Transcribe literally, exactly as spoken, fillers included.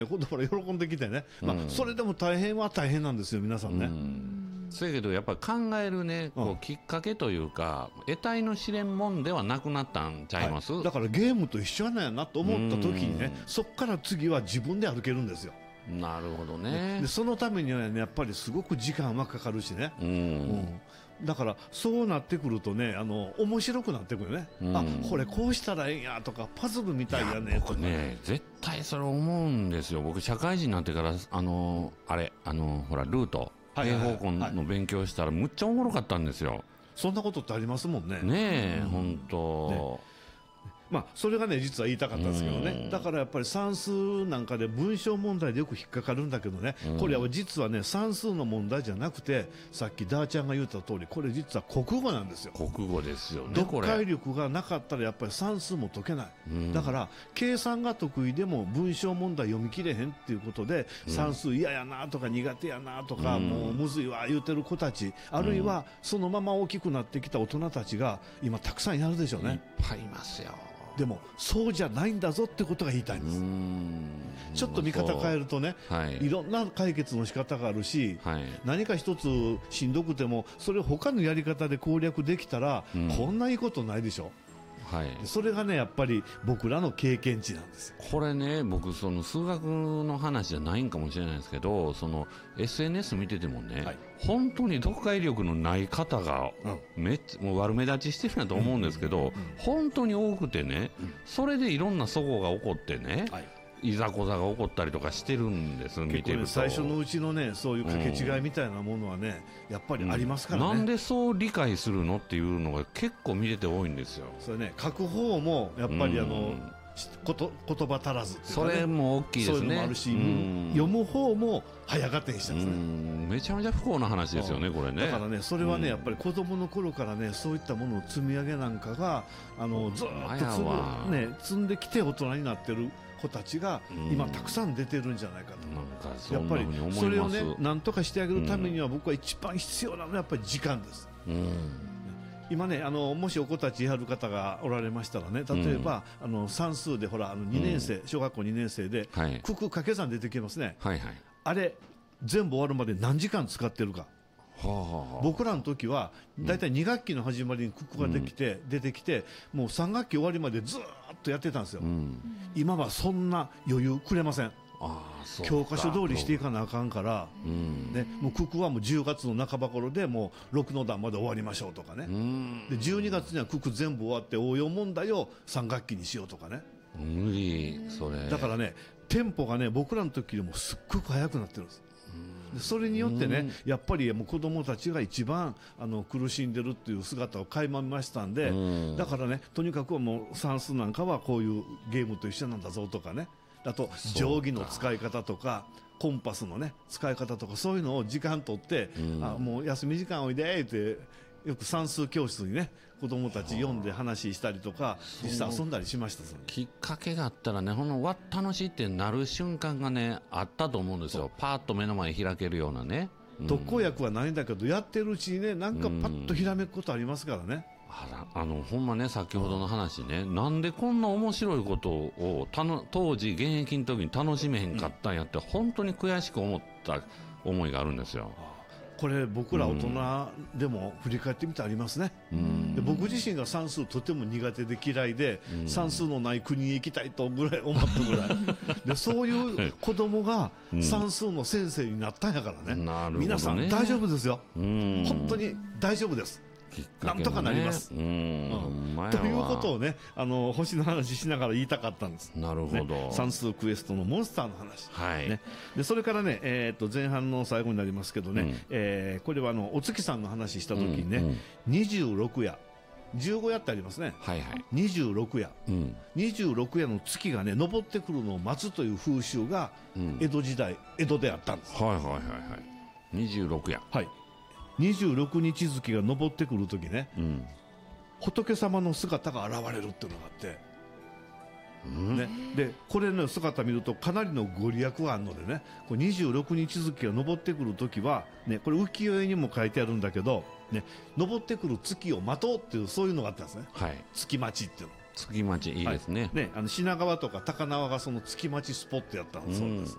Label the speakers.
Speaker 1: 子供ら喜んできてね、まあ
Speaker 2: うん
Speaker 1: それでも大変は大変なんですよ皆さんね。
Speaker 2: そうやけどやっぱり考えるねこ
Speaker 1: うん
Speaker 2: うきっかけというか得体の知れんもんではなくなったんちゃいます、
Speaker 1: はいだからゲームと一緒なんやなと思った時にね、そこから次は自分で歩けるんですよ。
Speaker 2: なるほどね
Speaker 1: でそのためにはねやっぱりすごく時間はかかるしね、
Speaker 2: うん、
Speaker 1: うん、だからそうなってくるとねあの面白くなってくるね、
Speaker 2: うん
Speaker 1: あこれこうしたらええんやとかパズルみたいやねとか
Speaker 2: 僕ね絶対それ思うんですよ。僕社会人になってからあのあれあのほらルート
Speaker 1: はいはいはい
Speaker 2: 平方根の勉強したらむっちゃおもろかったんですよ。
Speaker 1: そんなことってありますもんね。
Speaker 2: ねえ、本当、
Speaker 1: まあ、それがね実は言いたかったんですけどね、
Speaker 2: うん
Speaker 1: だからやっぱり算数なんかで文章問題でよく引っかかるんだけどね、
Speaker 2: うん
Speaker 1: これは実はね算数の問題じゃなくてさっきダーちゃんが言った通りこれ実は国語なんですよ。
Speaker 2: 国語ですよねこ
Speaker 1: 読解
Speaker 2: れ。
Speaker 1: 力がなかったらやっぱり算数も解けない、
Speaker 2: うん
Speaker 1: だから計算が得意でも文章問題読み切れへんっていうことで、算数嫌やなとか苦手やなとか、
Speaker 2: うん
Speaker 1: もうむずいわ言うてる子たち、あるいはそのまま大きくなってきた大人たちが今たくさんやるでしょう
Speaker 2: いっ
Speaker 1: ね。
Speaker 2: ぱいいますよ。
Speaker 1: でもそうじゃないんだぞってことが言いたいんです。
Speaker 2: うん
Speaker 1: ちょっと見方変えるとね、
Speaker 2: はい
Speaker 1: いろんな解決の仕方があるし、
Speaker 2: はい
Speaker 1: 何か一つしんどくてもそれを他のやり方で攻略できたら、
Speaker 2: うん
Speaker 1: こんないいことないでしょ。
Speaker 2: はい
Speaker 1: それがねやっぱり僕らの経験値なんですよ。
Speaker 2: これね僕その数学の話じゃないんかもしれないですけどその エスエヌエス 見ててもね、
Speaker 1: はい
Speaker 2: 本当に読解力のない方がめっちゃもう悪目立ちしてるんだと思うんですけど、本当に多くてね、それでいろんな齟齬が起こってね、
Speaker 1: はい
Speaker 2: いざこざが起こったりとかしてるんです見
Speaker 1: 結構ね
Speaker 2: てると。
Speaker 1: 最初のうちのねそういう掛け違いみたいなものはね、やっぱりありますからね。
Speaker 2: なんでそう理解するのっていうのが結構見てて多いんですよ。
Speaker 1: それね書く方もやっぱりあの、
Speaker 2: うん
Speaker 1: しこと言葉足らずっていうかね
Speaker 2: それも大きいですね。
Speaker 1: そういうのもあるし、
Speaker 2: うん
Speaker 1: 読む方も早がてんしたんですね。
Speaker 2: うんめちゃめちゃ不幸な話ですよねこれね。
Speaker 1: だからねそれはね、
Speaker 2: うん
Speaker 1: やっぱり子供の頃からねそういったものの積み上げなんかがあのずーっと積
Speaker 2: ほんまやわ
Speaker 1: む、ね、積んできて大人になってる子たちが
Speaker 2: うん
Speaker 1: 今たくさん出てるんじゃないかと。
Speaker 2: なんかそ
Speaker 1: やっぱり
Speaker 2: んなふうに思います。
Speaker 1: それをねなんとかしてあげるためには僕は一番必要なのはやっぱり時間です。
Speaker 2: うん
Speaker 1: 今ねあのもしお子たちやる方がおられましたらね例えば、あの算数でほらあのにねん生、小学校にねん生で
Speaker 2: はい
Speaker 1: 九九掛け算出てきますね。
Speaker 2: はいはい。
Speaker 1: あれ全部終わるまで何時間使ってるか。
Speaker 2: はあはあはあ
Speaker 1: 僕らの時はだいたいに学期の始まりに九九ができて、出てきてもうさん学期終わりまでずーっとやってたんですよ、
Speaker 2: うん
Speaker 1: 今はそんな余裕くれません。
Speaker 2: ああそうか
Speaker 1: 教科書通りしていかなあかんから、
Speaker 2: うん
Speaker 1: ね、もう九九はもうじゅうがつの半ば頃でもうろくの段まで終わりましょうとかね、
Speaker 2: うん
Speaker 1: でじゅうにがつには九九全部終わって応用問題をさん学期にしようとかね。
Speaker 2: 無理それ
Speaker 1: だからねテンポがね僕らの時よりもすっごく速くなってるんです。でそれによってねやっぱりもう子どもたちが一番あの苦しんでるっていう姿を垣間見ましたんで、
Speaker 2: うん
Speaker 1: だからねとにかくもう算数なんかはこういうゲームと一緒なんだぞとかね、あと定規の使い方とかコンパスのね使い方とかそういうのを時間取って、
Speaker 2: うん
Speaker 1: あもう休み時間おいでってよく算数教室にね子どもたち読んで話したりとか実際遊んだりしました。それ
Speaker 2: きっかけがあったらねほんのわ楽しいってなる瞬間がねあったと思うんですよ。パーッと目の前開けるようなね、うん
Speaker 1: 特効薬はないんだけどやってるうちにねなんかパッとひらめくことありますからね。
Speaker 2: あらあのほんまね先ほどの話ねなんでこんな面白いことをたの当時現役の時に楽しめへんかったんやって、本当に悔しく思った思いがあるんですよ。
Speaker 1: これ僕ら大人でも振り返ってみてありますね、
Speaker 2: うん
Speaker 1: で僕自身が算数とても苦手で嫌いで、算数のない国に行きたいとぐらい思ったぐらいでそういう子供が算数の先生になったんやからね、
Speaker 2: なるほどね
Speaker 1: 皆さん大丈夫ですよ、
Speaker 2: うん
Speaker 1: 本当に大丈夫です、
Speaker 2: きっかけもね
Speaker 1: なんとかなります、
Speaker 2: うん
Speaker 1: うん
Speaker 2: ほんまやわ
Speaker 1: ということをねあの星の話しながら言いたかったんです。
Speaker 2: なるほど、
Speaker 1: ね、算数クエストのモンスターの話、
Speaker 2: はい、
Speaker 1: ね、でそれからね、えー、と前半の最後になりますけどね、
Speaker 2: うん
Speaker 1: えーこれはあのお月さんの話した時にね、
Speaker 2: うんうん
Speaker 1: にじゅうろく夜じゅうご夜ってありますね、
Speaker 2: はいはい、
Speaker 1: にじゅうろく夜
Speaker 2: うん
Speaker 1: にじゅうろく夜の月がね昇ってくるのを待つという風習が
Speaker 2: うん
Speaker 1: 江戸時代、江戸であったんです。
Speaker 2: はいはいはいはいにじゅうろく夜、
Speaker 1: はい、にじゅうろくにち月が昇ってくる時ね
Speaker 2: うん
Speaker 1: 仏様の姿が現れるっていうのがあって、
Speaker 2: うん
Speaker 1: ね、でこれの姿見るとかなりのご利益があるのでねこれにじゅうろくにち月が昇ってくるときは、ね、これ浮世絵にも書いてあるんだけど、ね、昇ってくる月を待とうっていうそういうのがあったんですね、
Speaker 2: はい
Speaker 1: 月待ちっていうの。
Speaker 2: 月待ちいいですね、
Speaker 1: ね、あの品川とか高輪がその月待ちスポットやったんだそうです、